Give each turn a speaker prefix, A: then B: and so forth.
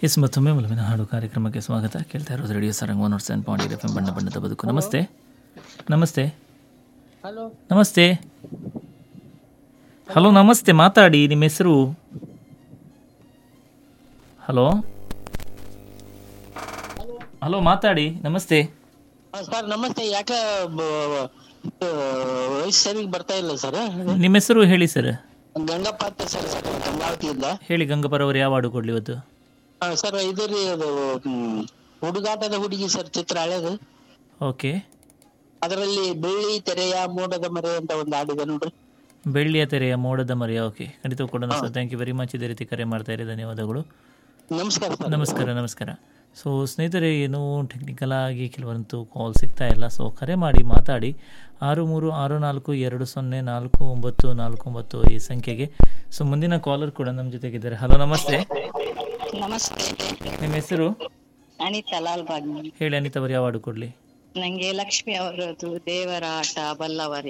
A: S ಮತ್ತೊಮ್ಮೆ ಒಲವಿನ ಹಾಡು ಕಾರ್ಯಕ್ರಮಕ್ಕೆ ಸ್ವಾಗತ. ಕೇಳ್ತಾ ಇರೋದು ರೇಡಿಯೋ ಸಾರಂಗ್ 107.8 FM ಬಣ್ಣ ಬಣ್ಣದ ಬದುಕು. ನಮಸ್ತೆ ನಮಸ್ತೆ
B: ಹಲೋ
A: ನಮಸ್ತೆ. ಹಲೋ ನಮಸ್ತೆ, ಮಾತಾಡಿ. ನಿಮ್ಮ ಹೆಸರು? ಹಲೋ ಹಲೋ ಮಾತಾಡಿ. ನಮಸ್ತೆ.
B: ಸರ್ ನಮಸ್ತೆ. ಯಾಕೆ ವಯಸ್ಸು ಸರಿಗೆ ಬರ್ತಾ ಇಲ್ಲ ಸರ್?
A: ನಿಮ್ಮ ಹೆಸರು ಹೇಳಿ ಸರ್.
B: ಗಂಗಪ್ಪ ಅಂತ ಸರ್, ಗಂಗಾವತಿಯಿಂದ.
A: ಹೇಳಿ ಗಂಗಪ್ಪರವರು, ಯಾವ ಹಾಡು ಕೊಡ್ಲಿ ಇವತ್ತು?
B: ಸರ್ ಇದು ರೀ, ಅದು ಹುಡುಗಾಟದ ಹುಡುಗಿ ಸರ್, ಚಿತ್ರ ಹಳೇದು.
A: ಓಕೆ.
B: ಅದರಲ್ಲಿ ಬೆಳ್ಳಿ ತೆರೆಯ ಮೋಡದ ಮರೆ ಅಂತ ಒಂದು ಹಾಡಿದೆ ನೋಡ್ರಿ.
A: ಬೆಳ್ಳಿಯ ತೆರೆಯ ಮೋಡದ ಮರೆಯ. ಓಕೆ, ಖಂಡಿತ ಕೊಡೋಣ sir. Thank you very much. ಇದೇ ರೀತಿ ಕರೆ ಮಾಡ್ತಾ ಇರಿ. ಧನ್ಯವಾದಗಳು.
B: ನಮಸ್ಕಾರ ಸರ್.
A: ನಮಸ್ಕಾರ ನಮಸ್ಕಾರ. ಸೊ ಸ್ನೇಹಿತರೆ, ಏನೋ ಟೆಕ್ನಿಕಲ್ ಆಗಿ ಕೆಲವರಂತೂ ಕಾಲ್ ಸಿಗ್ತಾ ಇಲ್ಲ. ಸೊ ಕರೆ ಮಾಡಿ ಮಾತಾಡಿ. 6364049449 ಈ ಸಂಖ್ಯೆಗೆ. ಸೊ ಮುಂದಿನ ಕಾಲರ್ ಕೂಡ ನಮ್ಮ ಜೊತೆಗಿದ್ದಾರೆ. ಹಲೋ ನಮಸ್ತೆ.
C: ನಮಸ್ತೆ.
A: ನಿಮ್ಮ ಹೆಸರು?
C: ಅನಿತಾ ಲಾಲ್ಬಾಗ್.
A: ಹೇಳಿ ಅನಿತಾ ಅವರು, ಯಾವ ಹಾಡು ಕೊಡಲಿ?
C: ನಂಗೆ ಲಕ್ಷ್ಮಿ ಅವರದ್ದು ದೇವರ ಆಟ ಬಲ್ಲವರೇ